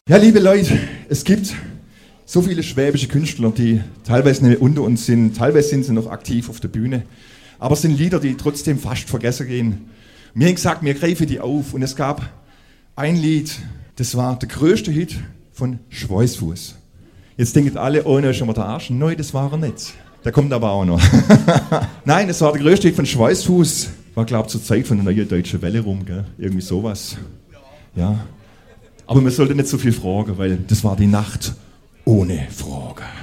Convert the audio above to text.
Ja, liebe Leute, es gibt so viele schwäbische Künstler, die teilweise nicht unter uns sind, teilweise sind sie noch aktiv auf der Bühne, aber es sind Lieder, die trotzdem fast vergessen gehen. Wir haben gesagt, wir greifen die auf und es gab ein Lied, das war der größte Hit von Schweißfuß. Jetzt denken alle, oh, ne, ist schon mal der Arsch. Nein, das war er nicht. Der kommt aber auch noch. Nein, es war der größte Hit von Schweißfuß. War, glaube ich, zur Zeit von der Neuen Deutschen Welle rum, gell? Irgendwie sowas. Ja. Aber man sollte nicht so viel fragen, weil das war die Nacht ohne Frage.